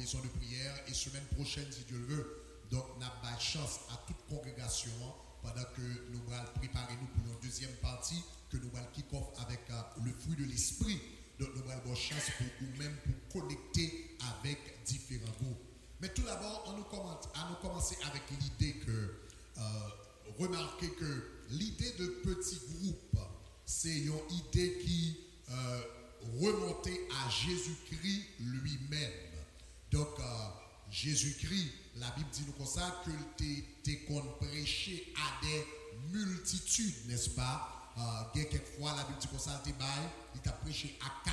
maison de prière et semaine prochaine, si Dieu le veut. Donc, nous avons chance à toute congrégation pendant que nous allons préparer nous pour notre deuxième partie, que nous allons kick-off avec le fruit de l'esprit. Donc, nous allons avoir chance pour nous-mêmes pour connecter avec différents groupes. Mais tout d'abord, on nous commencer avec l'idée que, remarquez que l'idée de petits groupes, c'est une idée qui remontait à Jésus-Christ lui-même. Donc, Jésus-Christ, la Bible dit nous comme ça, que t'es qu'on prêchait à des multitudes, n'est-ce pas? Quelquefois, la Bible dit comme ça, il t'a prêché à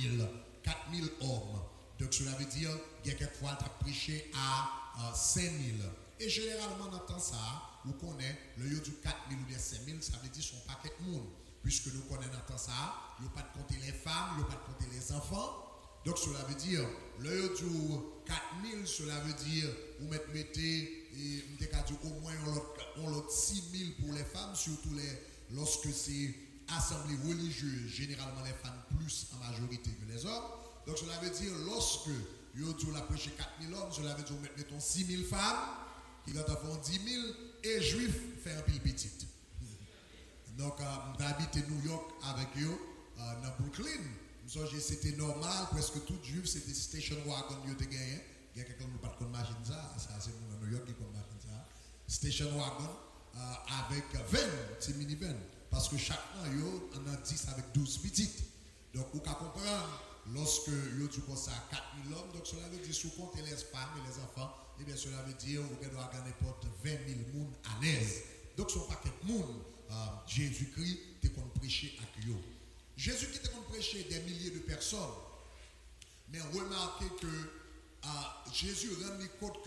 4000 hommes. Donc, cela veut dire, quelquefois, il t'a prêché à 5000. Et généralement, on entend ça, vous connaissez, le lieu du 4000 ou des 5000, ça veut dire son paquet de monde. Puisque nous connaissons ça, il n'y a pas de compter les femmes, il n'y a pas de compter les enfants. Donc cela veut dire, le du 4000, cela veut dire, vous mettez au moins on l'autre 6000 pour les femmes, surtout lorsque c'est assemblée religieuse, généralement les femmes plus en majorité que les hommes. Donc cela veut dire, lorsque vous la prêché 4000 hommes, cela veut dire, vous mettez 6000 femmes, qui vont faire 10 000, et juifs fait un pile petit. Donc, d'habiter New York avec eux, dans Brooklyn. C'était normal, presque tout juif, c'était station wagon, ils ont gagné. Il y a quelqu'un qui n'a pas de machine, ça c'est New York qui a une machine, ça. Station wagon avec 20, c'est minivan. Parce que chaque an, on a 10 avec 12 petites. Donc, vous pouvez comprendre, lorsque vous avez comme ça 4000 hommes, donc cela veut dire, si vous comptez les femmes et les enfants, eh bien, cela veut dire, vous devez avoir n'importe 20 000 personnes à l'aise. Donc, ce n'est pas quelques monde. Jésus-Christ était qu'on prêchait à Kyo. Jésus-Christ était qu'on prêchait des milliers de personnes. Mais remarquez que Jésus rend compte que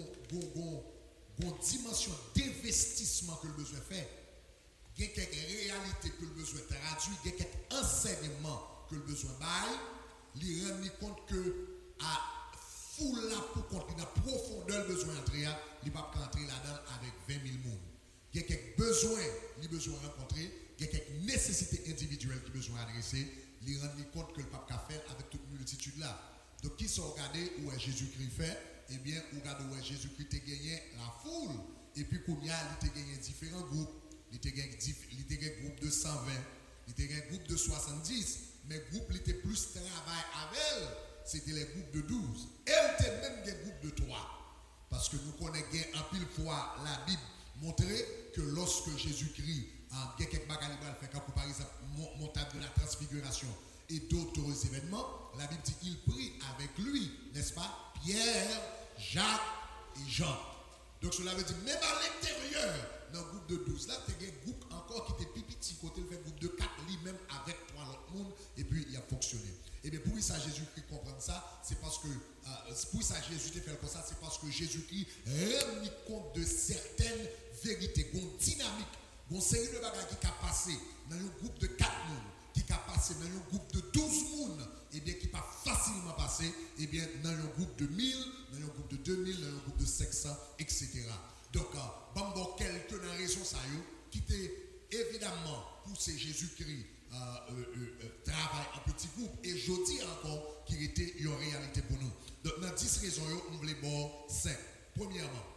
une dimension d'investissement que le besoin fait, il y a quelques réalités que le besoin traduit, il y a quelques enseignements que le besoin baille, il rend compte que à foule là pour continuer à profondeur le besoin d'entrer, il ne peut pas entrer là-dedans avec 20 000 personnes. Il y a quelques besoins qui besoin rencontrer, il y a quelques nécessités individuelles qui besoin adresser, il rend compte que le pape a fait avec toute multitude là. Donc, qui sont regardés où est Jésus-Christ fait, eh bien, regardez où est Jésus-Christ a gagné la foule, et puis combien il a gagné différents groupes. Il a gagné un groupe de 120, il a gagné un groupe de 70, mais le groupe qui était plus travail avec elle, c'était les groupes de 12. Elle était même des groupes de 3. Parce que nous connaissons en pile fois la Bible montrer que lorsque Jésus-Christ a quelques bagages fait comme par exemple montable de la transfiguration et d'autres événements, la Bible dit qu'il prie avec lui, n'est-ce pas, Pierre, Jacques et Jean. Donc cela veut dire même à l'intérieur d'un groupe de 12 là, il y a un groupe encore qui était plus petit côté, le fait groupe de 4 lui-même avec 3 autres monde et puis il a fonctionné. Et bien pour ça Jésus-Christ comprend ça, c'est parce que pour ça Jésus fait comme ça, c'est parce que Jésus-Christ rend compte de certaines vérités, une dynamique, une série de bagages qui a passé dans un groupe de 4 personnes, qui a passé dans un groupe de 12 personnes, et bien qui pas facilement passé, et bien dans un groupe de 1000, dans un groupe de 2000, dans un groupe de 500, etc. Donc, bon, quelques raisons ça qui étaient évidemment poussé Jésus-Christ travail en petit groupe et je dis encore qu'il était une réalité pour nous. Donc, dans 10 raisons, on voulait bon 5. Premièrement,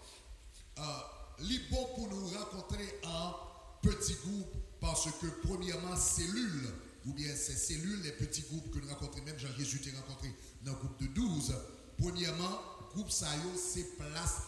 c'est bon pour nous rencontrer en petit groupe parce que premièrement, cellules, ou bien ces cellules, les petits groupes que nous rencontrons, même Jean-Jésus t'a rencontré dans le groupe de 12. Premièrement, groupe Sayo, c'est place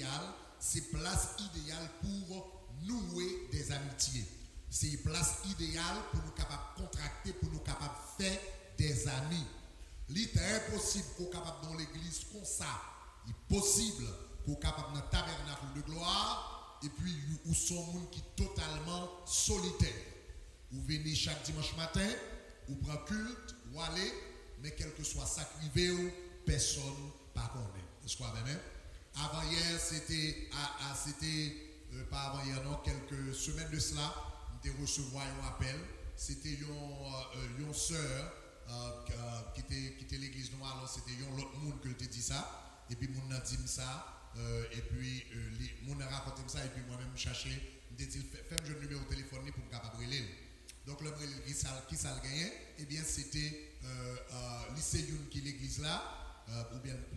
idéale pour nouer des amitiés. C'est une place idéale pour nous capables de contracter, pour nous capables de faire des amis. Il est impossible qu'on soit capable dans l'église comme ça. Il est possible qu'on soit capable dans le tabernacle de gloire et puis où sont des gens qui sont totalement solitaires. Vous venez chaque dimanche matin, vous prenez culte, vous allez, mais quel que soit sacrifié, personne ne connaît. Est-ce qu'on a même? Avant hier, c'était pas avant hier, non, quelques semaines de cela, nous avons reçu un appel. C'était une sœur qui était l'église noire, alors c'était l'autre monde qui te dit ça. Et puis, mon a dit ça. Et puis, mon a raconté ça. Et puis, moi-même, cherché. Il dit, fais-moi un numéro de téléphone pour me capable de relire. Donc, le qui ça le gagnait, eh bien, c'était lycée qui est l'église là, ou bien l'église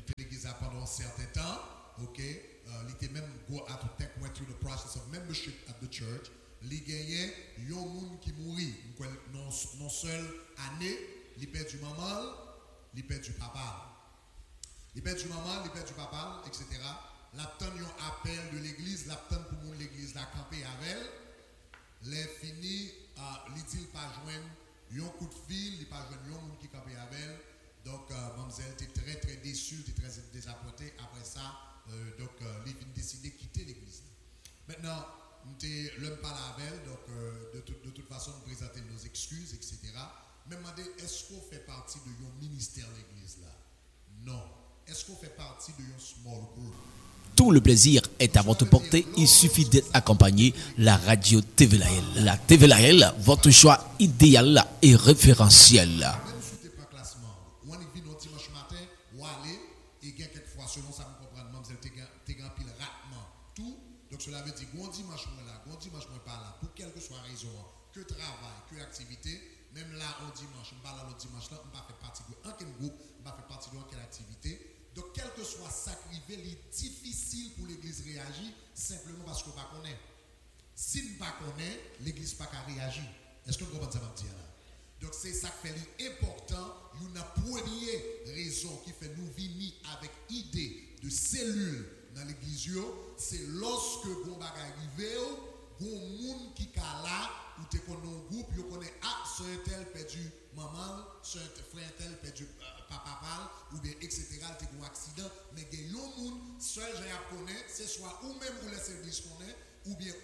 l'église pendant un certain temps. OK? Il était même go at went through the process of membership at the church. Il gagnait un monde qui mourit. Non seule année, il perd du maman, il perd du papa. Il perd du maman, il perd du papa, etc. L'abton un appel de l'église, l'abton pour mon l'église la camper avec elle. Les fini, il dit pas joindre un coup de fil, il pas joindre un monde qui camper avec elle. Donc, mademoiselle était très très déçue, était très désappointée. Après ça, donc, il a décidé de quitter l'église. Maintenant, l'homme parle avec elle, donc de toute façon, nous présenter nos excuses, etc. Mais demandez, est-ce qu'on fait partie de un ministère de l'église là? Non. Est-ce qu'on fait partie de un small group? Tout le plaisir est à votre portée. Il suffit d'être accompagné la radio TV Lahel. La TV Lahel, votre choix idéal et référentiel. Même si tu n'es pas classement, on est venu dimanche matin, ou aller, et quelquefois, selon ça, vous comprenez, mademoiselle, tu as pile ratement tout. Donc cela veut dire, bon dimanche, moi là, bon dimanche, moi pas là, pour quelle que soit raison, que travail, que activité, même là, au dimanche, je ne pas là le dimanche là, je ne pas faire partie de quel groupe, je ne pas faire partie de quelle activité. Donc, quel que soit ça qui arrive, il est difficile pour l'église réagir simplement parce qu'on ne connaît pas. Si on ne connaît pas, l'église n'a pas réagir. Est-ce que vous comprenez ça, là? Donc, c'est ça qui fait important. Il y a une première raison qui fait nous venir avec idée de cellules dans l'église, c'est lorsque vous arrivez, il y a un monde qui est là, ou tu connais un groupe, vous connaissez, soeur tel perdu maman, soeur frère tel perdu papa, ou bien etc. Tu as un accident, mais il y a un monde, seul je connais, c'est soit ou même vous laissez l'église connaître, ou bien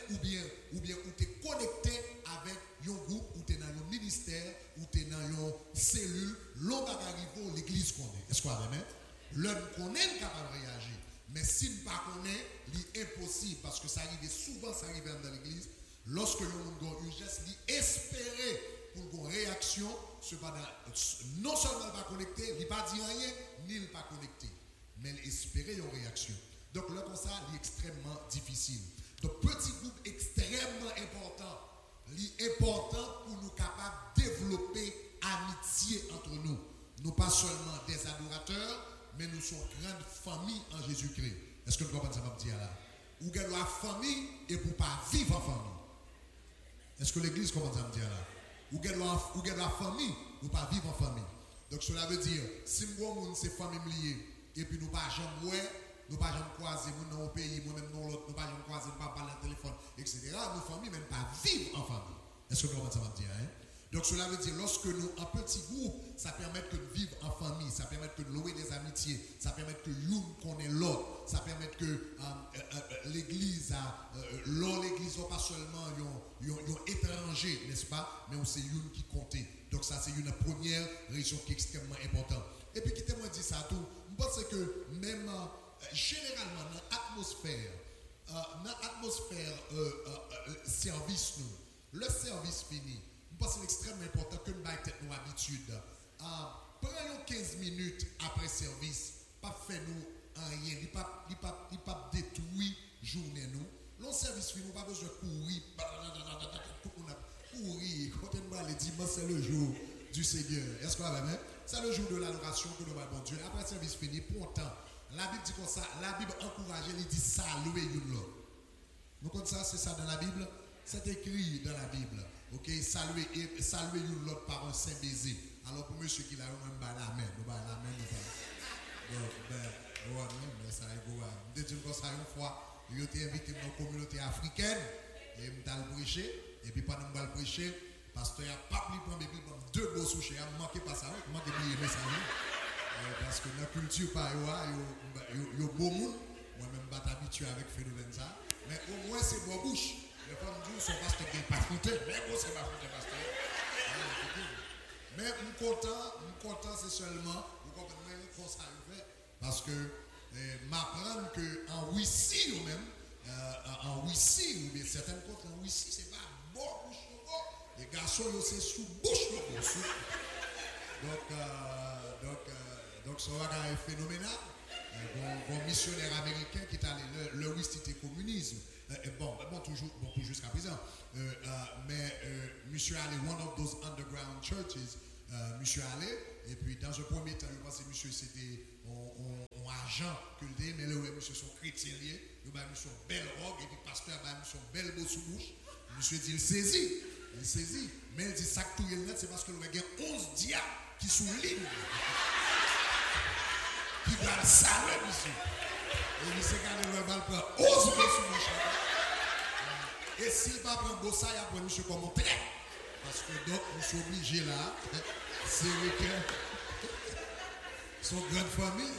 ou tu es connecté avec un groupe, ou tu es dans un ministère, ou tu es dans une cellule, l'on va arriver, l'église connaît. Est-ce qu'on va mettre? L'homme connaît capable de réagir. Mais s'il ne connaît pas, c'est impossible parce que ça arrive souvent, ça arrive dans l'église. Lorsque l'on a un geste, il espérer pour une réaction, non seulement il ne va pas connecter, il ne va pas dire rien, ni il ne va pas connecter. Mais il espérer une réaction. Donc là, comme ça, il est extrêmement difficile. Donc, petit groupe extrêmement important. Il est important pour nous capables de développer amitié entre nous. Nous pas seulement des adorateurs, mais nous sommes grande famille en Jésus-Christ. Est-ce que vous comprenez ça, ma petite là? Ou gagne la famille et pour pas vivre en famille. Est-ce que l'église commence à me dire là? Ou gagne la famille pour pas vivre en famille. Donc cela veut dire, si nous c'est famille liée, et puis nous pas jamais nous pas jamais croiser dans nos pays, moi-même dans l'autre, nous pas jamais croiser, nous pas parler au téléphone, etc. Nos familles même pas vivre en famille. Est-ce que vous comprenez ça, ma petite hein? Donc cela veut dire, lorsque nous, en petit groupe, ça permet que nous vivions en famille, ça permet que nous louer des amitiés, ça permet que nous connaissions l'autre, ça permet que l'église, l'église n'est pas seulement un étranger, n'est-ce pas, mais c'est une qui compte. Donc ça, c'est une première raison qui est extrêmement importante. Et puis, quittez-moi dire ça tout, je pense que même généralement, dans l'atmosphère service, le service fini, je pense que c'est extrêmement important que nous ayons nos habitudes. Prenons 15 minutes après service, pas faire nous rien, il pas détruire journée nous. Le service fini, nous pas besoin de courir. Tout le monde a courir. Quand on va le dimanche, c'est le jour du Seigneur. Est-ce qu'on va même? C'est le jour de l'adoration que nous avons Dieu. Après le service fini, pour autant, la Bible dit comme ça, la Bible encourage, elle dit saluer l'autre. Nous connaissons ça, c'est ça dans la Bible? C'est écrit dans la Bible. Ok, saluer l'autre par un saint baiser. Alors pour monsieur qui l'a eu, même la main, nous la main, donc, mais ça est beau. Je dis comme ça une fois, il été invité dans la communauté africaine et je me prêcher. Et puis pendant que je prêcher, parce qu'il n'y a pas pris pour Bible, deux beaux souches, il a manqué pas ça, il manque de message. Parce que dans la culture, il y a beau monde, moi-même, je suis habitué avec le phénomène ça. Mais au moins, c'est bon bouche. Les femmes disent son pasteur qui n'est pas foutu, mais moi, c'est pas foutu, pasteur. Mais je suis content, c'est seulement, vous comprenez, comment ça fait. Parce que m'apprendre qu'en Russie, ou même, en Russie, ou bien certaines côtes, en Russie, c'est pas bon bouche. Les garçons, c'est sous bouche. Donc, ça va être phénoménal. Bon missionnaire américain qui est allé, le Russie, c'était communisme. Toujours jusqu'à présent. Mais monsieur allé, one of those underground churches, monsieur allé, et puis dans un premier temps, je pense que monsieur, c'était, on l'argent que le dé, mais le monsieur son chrétien lié, il a monsieur belle robe, et puis pasteur a monsieur belle beau sous bouche. Monsieur dit, il saisit. Mais il dit, ça que tout est net, c'est parce que nous avons 11 diables qui sont libres. Qui doivent saluer, monsieur. Et monsieur, quand il va prendre 11 beaux sous bouche. Et s'il ne va pas prendre beau ça, il va prendre monsieur comme un trait. Parce que donc, nous sommes obligés là. C'est vrai que son grande famille.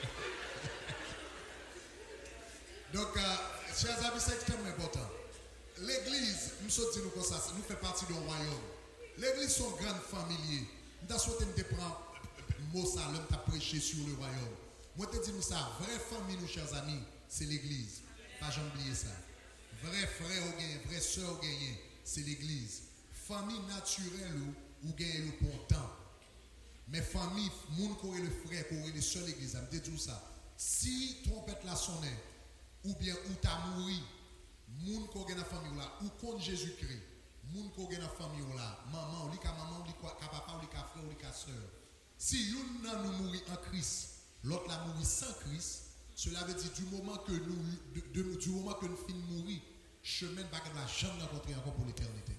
Donc, chers amis, c'est extrêmement important. L'église, nous sommes comme ça, nous fait partie du royaume. L'église, son grande famille. Nous avons souhaité nous prendre mot ça, l'homme t'a prêché sur le royaume. Moi, je te dis, nous, ça, vraie famille, nous, chers amis, c'est l'église. Pas jamais oublier ça. Vrai frère ou gain, vraie soeur ou gain, c'est l'église. Famille naturelle ou gain le bon temps. Mais famille, moun qui aurait le frère, qui aurait le seul église, je me dis ça. Si trompette la sonne, ou bien ou t'as mouru, moun qui aurait la famille là, ou contre Jésus-Christ, moun qui aurait la famille là, maman, ou li ka maman, ou li ka papa, ou li ka frère, ou li ka soeur. Si yon nan nous mourit en Christ, l'autre la mourit sans Christ, cela veut dire du moment que nous finissons de mourir, chemin va la jamais rencontrer encore pour l'éternité.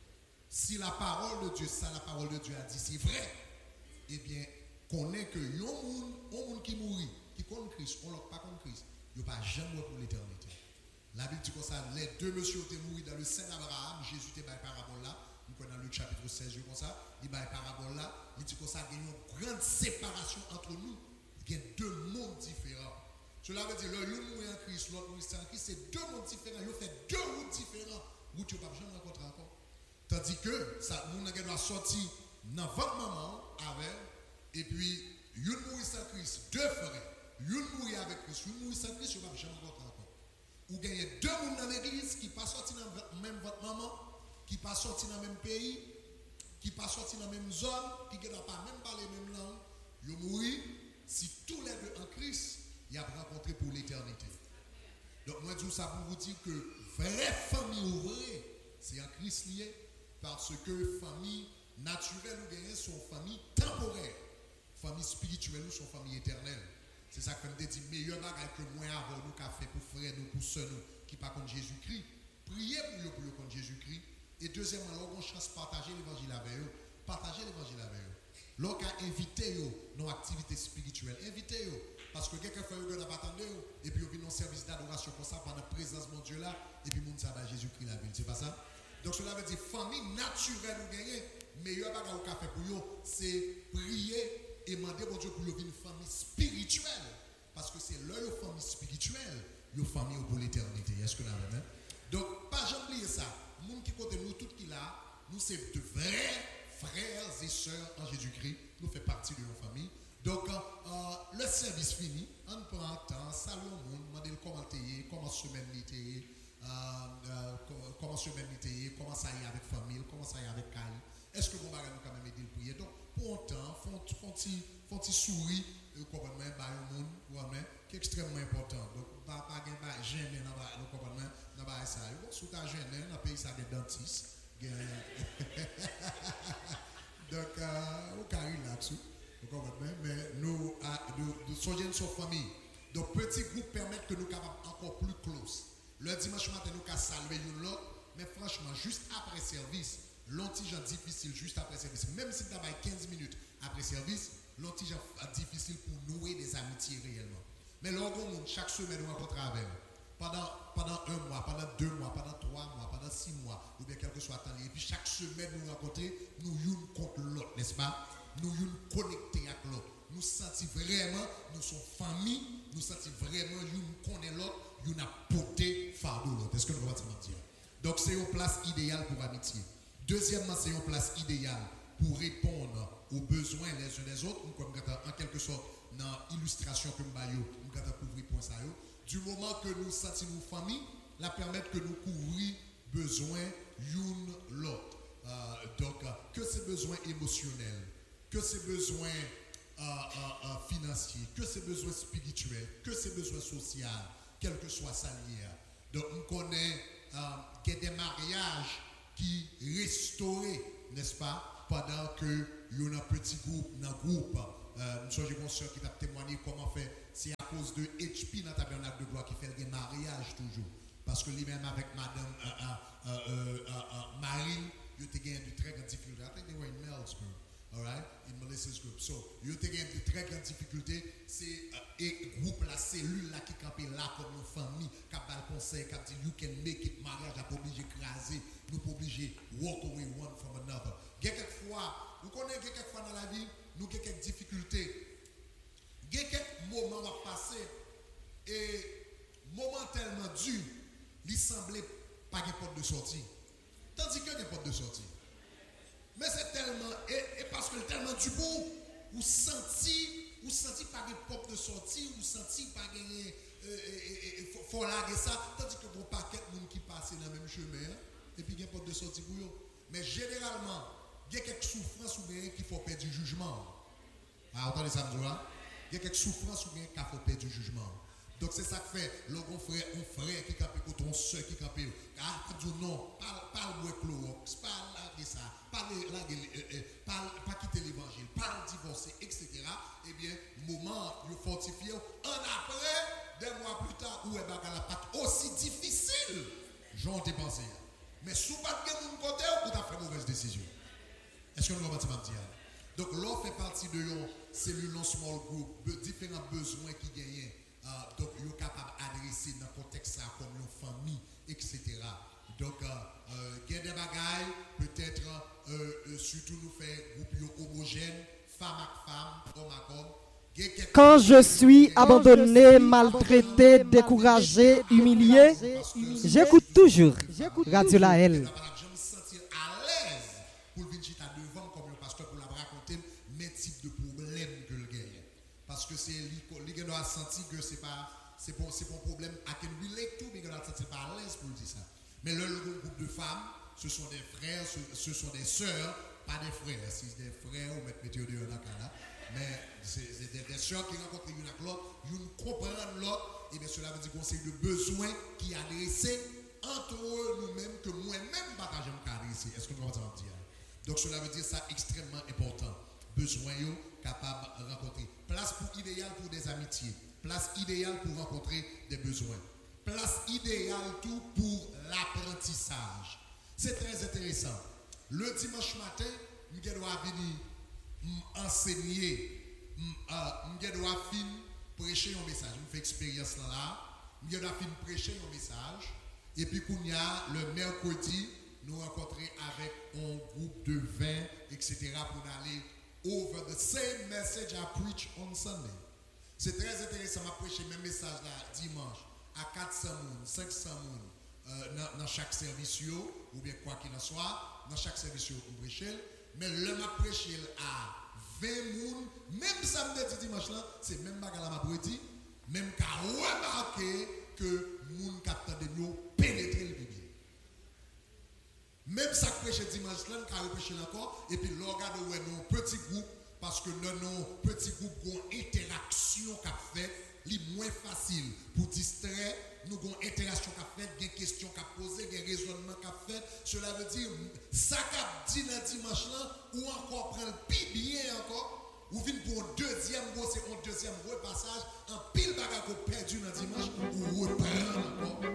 Si la parole de Dieu, ça la parole de Dieu a dit, c'est vrai, eh bien, qu'on est que yon monde qui mourit, qui connaît Christ, on l'a pas contre Christ, il ne va jamais pour l'éternité. La Bible dit comme ça, les deux messieurs ont mouru dans le sein d'Abraham, Jésus était par parabole là, nous connaissons le chapitre 16, comme ça, il va parabole là, il dit comme ça, il y a une grande séparation entre nous, il y a deux mondes différents. Cela veut dire, l'un mourit en Christ, l'autre mourit sans Christ, c'est deux mondes différents, ils ont fait deux routes différentes, où tu ne vas jamais rencontrer encore. Tandis que, ça, nous doit sortir dans votre maman avec, et puis, une mourit sans Christ, deux frères, une mourit avec Christ, une mourit sans Christ, tu ne vas jamais rencontrer encore. Ou gagnez deux mondes dans l'église qui ne pas sorti dans même votre maman, qui ne pas sorti dans le même pays, qui ne pas sorti dans la même zone, qui ne pas même parler la même langue, ils mourir, si tous les deux en Christ, ils ont rencontré pour l'éternité. Donc, moi, je dis ça pour vous dire que vraie famille vraie, c'est en Christ lié, parce que famille naturelle ou gagnée sont famille temporaire, famille spirituelle ou sont famille éternelle. C'est ça que je me dis, meilleur bagage que moi avant nous qu'a fait pour frères nous, pour sœurs nous, qui pas contre Jésus-Christ. Priez pour eux contre Jésus-Christ. Et deuxièmement, lorsqu'on chance partager l'évangile avec eux, partagez l'évangile avec eux. Lorsqu'on invite eux dans l'activité spirituelle, invitez-eux. Parce que quelqu'un fait eux n'a pas attendu, et puis ils viennent dans service d'adoration comme ça, pendant la présence de Dieu là, et puis ils savent Jésus-Christ la ville. C'est pas ça? Donc cela veut dire famille naturelle ou gagnée, meilleur bagage qu'on fait pour eux, c'est prier et demander à Dieu pour eux une famille spirituelle. Parce que c'est leur famille spirituelle, leur famille pour l'éternité. Est-ce que vous avez? Donc, pas jamais oublier ça. Les gens qui côté nous, tout qui là, nous sommes de vrais frères et sœurs en Jésus-Christ. Nous faisons partie de nos familles. Donc, le service fini. On prend le temps, saluons le monde, demandez comment t'es, comment semaine l'était, comment semaine l'était, comment ça y est avec famille, comment ça y est avec Kali. Est-ce que vous m'avez quand même aidé le prier? Donc, pour un temps, font-ils sourire, complètement, le monde, qui est extrêmement important. Donc, pas gêner dans le complètement, dans ça. Bon, si tu as gêné, dans le pays, ça a des dentistes. Donc, au carré là-dessus, mais nous sommes sur famille. Donc, petits groupes permettent que nous soyons encore plus close. Le dimanche matin, nous pouvons saluer l'autre, mais franchement, juste après service, l'antigen difficile juste après service, même si tu as 15 minutes après service, l'antigen difficile pour nouer des amitiés réellement. Mais l'orgon, chaque semaine, nous rencontrons avec eux. Pendant 1 mois, pendant 2 mois, pendant 3 mois, pendant 6 mois, ou bien quel que soit le temps. Et puis chaque semaine, nous rencontrons, nous sommes contre l'autre, n'est-ce pas? Nous sommes connectés avec l'autre. Nous sentons vraiment, nous sommes famille, nous sentons vraiment, nous connaissons l'autre, nous avons porté fardeau l'autre. Est-ce que nous pouvons dire? Donc c'est une place idéale pour amitié. Deuxièmement, c'est une place idéale pour répondre aux besoins les uns des autres. Nous comme en quelque sorte, dans l'illustration que nous avons couvrir pour ça. Du moment que nous sentons nos familles, la permettre que nous couvrir besoins l'une l'autre. Donc, que ces besoins émotionnels, que ces besoins financiers, que ces besoins spirituels, que ces besoins sociaux, quel que soit sa lière. Donc, on connaît qu'il y a des mariages qui restaurés, n'est-ce pas, pendant que il y a un petit groupe, nous sommes une soeur qui t'a témoigné comment faire. cause de HP dans le tabernacle de gloire qui fait le mariage toujours. Parce que lui-même avec madame Marine, il a gagné de très grandes difficultés. I think they were in Mel's group, all right, in Melissa's group. So, il a gagné de très grandes difficultés. C'est un groupe, la cellule là qui campait là comme une famille, qui a le conseil, qui a dit, you can make it, mariage, n'a pas obligé d'écraser, nous pas obligé walk away one from another. Quelquefois, vous connaissez quelquefois dans la vie, nous avons quelques difficultés. Il y a quelques moments à passer et moments tellement durs, il semblait pas de porte de sortie. Tandis qu'il y a des portes de sortie. Mais c'est tellement, et parce que tellement du bout, vous senti pas de porte de sortie, vous senti pas gagner, faut larguer ça. Tandis que vous paquet de monde qui passe dans le même chemin, et puis il y a une porte de sortie pour eux. Mais généralement, il y a quelques souffrances ou bien qu'il faut perdre du jugement. Ah, entendez ça, me dire? Il y a quelques souffrances ou bien qu'il faut perdre du jugement. Donc c'est ça que fait le grand frère, un frère qui capé contre un soeur qui capé. Ah, tu dis non, parle de Clorox, parle de ça, pas quitter l'évangile, parle divorcer, etc. Eh bien, moment, le fortifié, en après, des mois plus tard, où est la pas aussi difficile, j'en ai pensé. Mais sous pas de mon côté, vous avez fait mauvaise décision. Est-ce que nous allons dire? Donc, l'on fait partie de une cellule, un small group, de différents besoins qui gagnent. Donc, ils sont capables d'adresser dans le contexte comme une famille, etc. Donc, il y a des bagailles, peut-être, surtout nous faire groupe homogène, femme à femme, homme à homme. Quand je suis abandonné, maltraité, découragé, humilié, j'écoute toujours Radio La L. Je me sentir à l'aise pour venir devant comme le pasteur pour la raconter mes types de problèmes que le gagne. Parce que c'est lui doit sentir que c'est pas problème à quel relate tout, mais il doit sentir pas à l'aise pour dire ça. Mais le groupe de femmes, ce sont des frères, ce sont des sœurs, pas des frères. Si c'est des frères, on met météo de la cala. Mais c'est des sœurs qui rencontrent l'une avec l'autre, ils comprennent l'autre, et bien cela veut dire qu'on sait de besoins qui est adressé entre nous-mêmes, que moi-même partageons adressé. Est-ce que nous allons dire? Donc cela veut dire ça extrêmement important. Besoin capable de rencontrer. Place idéale pour des amitiés. Place idéale pour rencontrer des besoins. Place idéale tout pour l'apprentissage. C'est très intéressant. Le dimanche matin, je dois venir enseigner, je dois finir prêcher un message. Je fais expérience là. Je dois finir prêcher un message. Et puis, le mercredi, nous rencontrer avec un groupe de 20, etc. pour aller over the same message I preach on Sunday. C'est très intéressant, je prêcher le même message là dimanche à 400 moun, 500 moun dans chaque service, ou bien quoi qu'il en soit, dans chaque service on prêche. Mais le m'a prêché à 20 moun, même samedi dimanche là, c'est même bagarre m'a prédit, même qu'à remarquer que moun capteur de nous pénétrer le Bible. Même ça prêche dimanche là, nous prêcher encore, et puis nous regardons nos petits groupes, parce que dans nos petits groupes, nous avons une interaction qu'a fait, c'est moins facile pour distraire, nous avons une interaction qu'a fait, des questions qu'a posées, des raisonnements qu'a fait. Cela veut dire, ça qu'a dit dans dimanche là, ou encore prendre le bien encore, ou venir pour un deuxième repassage, un pile bagarre qu'on perdu dans dimanche, ou reprendre encore.